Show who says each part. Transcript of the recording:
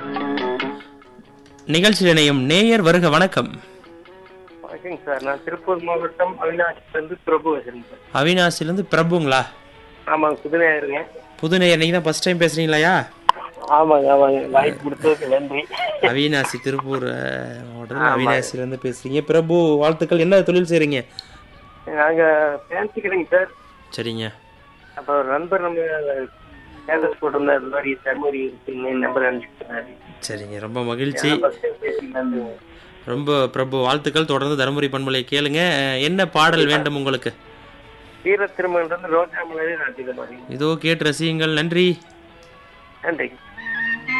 Speaker 1: நிகழ்ச்சியில் இணையும் நேயர் வருக வணக்கம்.
Speaker 2: வணக்கங்க சார். நான் திருப்பூர் மாவட்டம் அவினாசிலிருந்து பிரபு பேசுறேன் சார்.
Speaker 1: அவினாசிலிருந்து பிரபுங்களா?
Speaker 2: ஆமாங்க, புதுநேயருங்க.
Speaker 1: புது நேயர், நீங்க தான் ஃபர்ஸ்ட் டைம் பேசுறீங்களாயா?
Speaker 2: ஆமாங்க ஆமாங்க, வாய்ப்பு கொடுத்ததுக்கு நன்றி.
Speaker 1: அவினாசி திருப்பூர் மாவட்டத்தில் அவினாசிலிருந்து பேசுறீங்க. பிரபு, வாழ்த்துக்கள். என்ன தொழில் செய்றீங்க?
Speaker 2: நாங்க பேசிக்கிறேங்க சார்.
Speaker 1: சரிங்க.
Speaker 2: அப்போ ஒரு நண்பர் நம்ம ஸ்டேட்டஸ் போட்டிருந்தா இந்த மாதிரி தர்மபுரி இருக்குங்க நம்பர் அனுப்பிச்சிருந்தாரு.
Speaker 1: சரிங்க, ரொம்ப மகிழ்ச்சி.
Speaker 2: பேசிக்கலாம்.
Speaker 1: ரொம்ப பிரபு, வாழ்த்துக்கள். தொடர்ந்து தருமபுரி பண்பலை கேளுங்க. என்ன பாடல் வேண்டும் உங்களுக்கு?
Speaker 2: வீர திருமணம் ரோஜா மலரே நாட்டித மாதிரி.
Speaker 1: இதோ கேட்டு ரசியுங்கள். நன்றி.
Speaker 2: நன்றி.